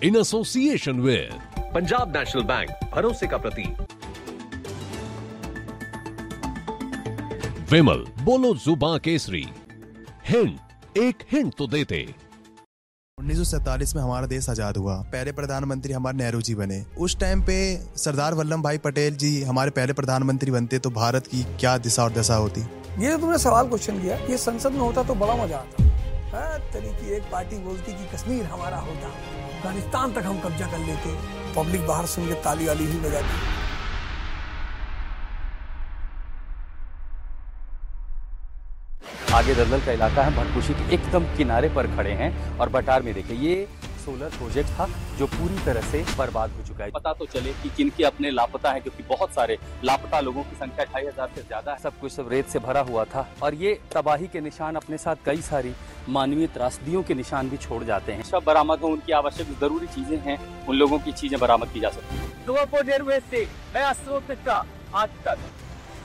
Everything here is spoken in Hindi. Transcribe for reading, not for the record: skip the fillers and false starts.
in association with Punjab national bank, भरोसे का प्रतीक। विमल, बोलो जुबान केसरी। हिंट, एक हिंट तो देते। 1947 में हमारा देश आजाद हुआ। पहले प्रधानमंत्री हमारे नेहरू जी बने। उस टाइम पे सरदार वल्लभ भाई पटेल जी हमारे पहले प्रधानमंत्री बनते तो भारत की क्या दिशा और दशा होती। ये तो तुमने सवाल क्वेश्चन किया, ये संसद में होता तो बड़ा मजा आता। तरी की एक पार्टी बोलती कि कश्मीर हमारा होता, अफगानिस्तान तक हम कब्जा कर लेते, पब्लिक बाहर सुन के ताली वाली ही बजाती। आगे दलदल का इलाका है, भटकुशी के एकदम किनारे पर खड़े हैं और बटार में देखिए ये सोलर प्रोजेक्ट था जो पूरी तरह से बर्बाद हो चुका है। पता तो चले कि किनके अपने लापता हैं, क्योंकि बहुत सारे लापता लोगों की संख्या 2500 से ज्यादा है। सब कुछ सब रेत से भरा हुआ था और ये तबाही के निशान अपने साथ कई सारी मानवीय त्रासदियों के निशान भी छोड़ जाते हैं। सब बरामद हो, उनकी आवश्यक जरूरी चीजें हैं, उन लोगों की चीजें बरामद की जा सकती है। से आज तक